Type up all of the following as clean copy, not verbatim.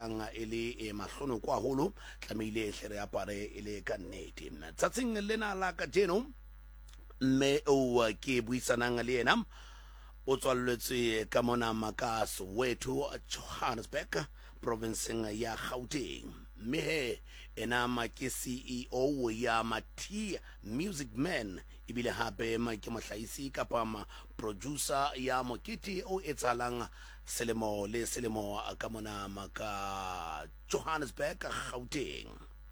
bontshang ele mahlono kwa holo tlamehile hle re apare ele ka nnete tsatsing lena la ka jeno mme o ke buisanang le yena o tswalletswe ka mona maka Soweto Johannesburg province ya Gauteng mme he ena ke CEO ya Matia Music Man ibile hape ke mohlaisi kapa producer ya mokete o etsalang selemo le selemo ka mona maka Johannesburg Gauteng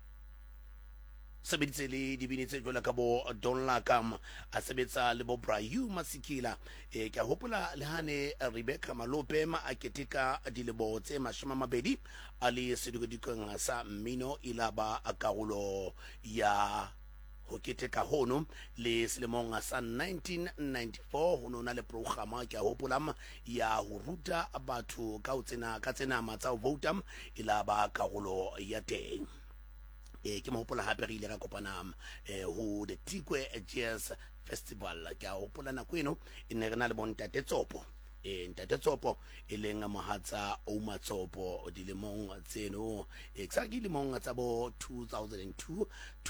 sebeditse le dibini tse jwalo ka bo Don Lakam a sebetsa le bo Brayu Masikila ke hopola le hane Rebecca Malope ma aketika dilebo tse 20 ali sedukudikong sa mmino ilaba akarolo ya ho keteka hono le selemong sa 1994 hono na le programa ke hopola ya ho ruta batho ka tsena matsa o vote ilaba karolo ya teng ke mo hopola hape re ile ra kopana ho the Tikwe Jazz Festival ke a hopola na kweno ine re na le bontate Tsopo ntate Tsopo e leng mohatsa o Matsopo dilemong tseno exactly lemong tsa bo 2002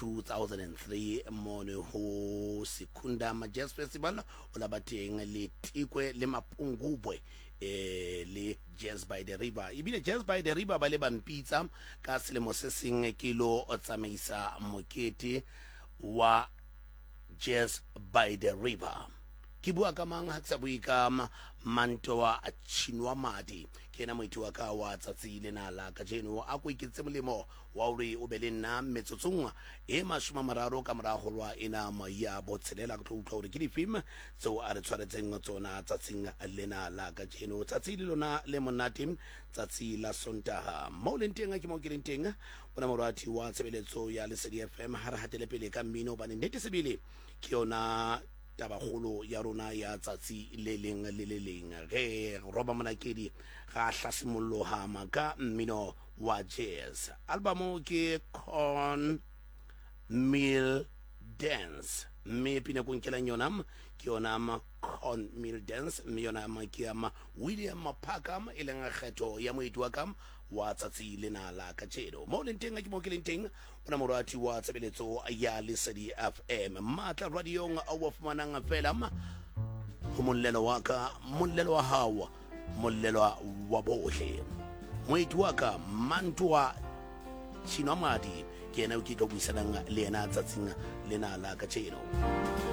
2003 mone ho Sekunda Jazz Festival o la bateng le Tikwe le Mapungubwe le Jazz by the River ibile Jazz by the River ba le bampitsa ka selemo se seng kilo o tsamaisa mokete wa Jazz by the River ke bua ka mang ha tsa buika mantoa a Chinwa Madi ke na moiti wa ka wa tsatsi lena la ka jeno a go iketse molemo wa uri o be le nna metsotsongwa e 30 ka mora holwa ena ma ya botselela go utlwa uri ke di film so a re tshwaretseng tsona tsatsing lena la ka jeno tsatsi lona le monate tsatsi la Sontaga mo le nteng ke mo ke lenteng bona morati wa tshebeletso ya Lesedi FM ha re hatele pele ka mmino ba ne nnete sebele ke yona tabagolo ya rona ya tsatsi le leng ge roba monakedi ga hlasimolloha maka mmino wa jazz album ke Con Mill Dance me pina ko nkela nyonam ke yona Con Mill Dance me yona ke ama William Mapakam elenga kgetho ya moiti wa kam wa tsatsi lena la ka jeno mo lenteng ke mo ke lenteng ona morati wa tsebeletso ya Lesedi FM matla radio nga o fumanang fela ho mollelo wa ka mollelo wa hawa mollelo wa bohle moiti wa ka Mantua Chinwa Madi ke yena o ke ka buisanang le yena tsatsing lena la ka jeno